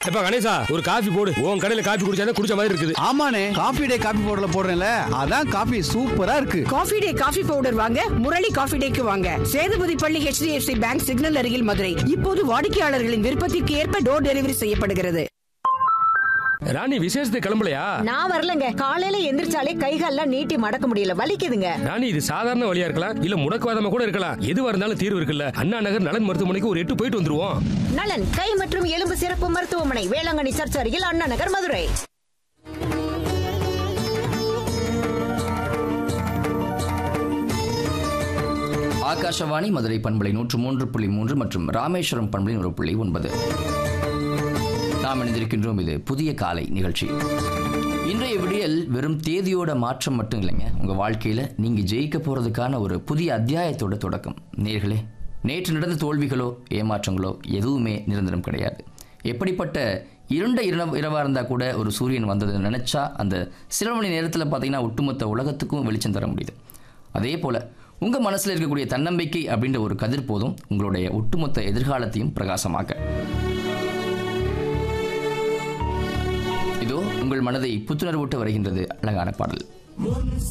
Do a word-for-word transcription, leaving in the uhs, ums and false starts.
எப்ப கணேசா ஒரு காபி போடு. உன் கடையில காபி குடிச்சா குடிச்ச மாதிரி இருக்குது. ஆமாண்ணே, காபி டே காபி பவுடர்ல போடுறேன்ல, அதான் காபி சூப்பரா இருக்கு. காபி டே காபி பவுடர் வாங்க முரளி காபி டேக்கு வாங்க. சேதுபதி பள்ளி H D F C bank signal அருகில் மதுரை. இப்போது வாடிக்கையாளர்களின் விருப்பத்திற்கு ஏற்ப டோர் டெலிவரி செய்யப்படுகிறது. ராணி விசேஷத்துக்கு கிளம்பலையா? நான் வரலங்க. காலையில எந்திரிச்சாலே கைகால்லாம் நீட்டி மடக்க முடியல, வலிக்குதுங்க. ராணி இது சாதாரண வழியா இருக்கலாம், இல்ல முடக்குவாதமா கூட இருக்கலாம். எதுவா இருந்தாலும் தீர்வு இருக்குல்ல. அண்ணா நகர் நலன் மருத்துவமனைக்கு ஒரு எட்டு போயிட்டு வந்துருவோம். நலன் கை மற்றும் எலும்பு சிறப்பு மருத்துவமனை, வேளாங்கண்ணி சர்ச் அருகில், அண்ணா நகர், மதுரை. ஆகாஷவாணி மதுரை பண்பலை நூற்று மூன்று புள்ளி மூன்று மற்றும் ராமேஸ்வரம் பண்பலை நூறு புள்ளி ஒன்பது. நாம் இணைந்திருக்கின்றோம். இது புதிய காலை நிகழ்ச்சி. இன்றைய விடியல் வெறும் தேதியோட மாற்றம் மட்டும் இல்லைங்க, உங்கள் வாழ்க்கையில் நீங்கள் ஜெயிக்க போகிறதுக்கான ஒரு புதிய அத்தியாயத்தோட தொடக்கம். நேர்களே, நேற்று நடந்த தோல்விகளோ ஏமாற்றங்களோ எதுவுமே நிரந்தரம் கிடையாது. எப்படிப்பட்ட இருண்ட இரவு இரவாக இருந்தால் கூட ஒரு சூரியன் வந்ததுன்னு நினச்சா அந்த சில மணி நேரத்தில் பார்த்தீங்கன்னா ஒட்டுமொத்த உலகத்துக்கும் வெளிச்சம் தர முடியுது. அதே போல் உங்கள் மனசில் இருக்கக்கூடிய தன்னம்பிக்கை அப்படின்ற ஒரு கதிர் போதும் உங்களுடைய ஒட்டுமொத்த எதிர்காலத்தையும் பிரகாசமாக்க. இதோ உங்கள் மனதை புத்துணர்வூட்ட வருகின்றது அழகான பாடல்.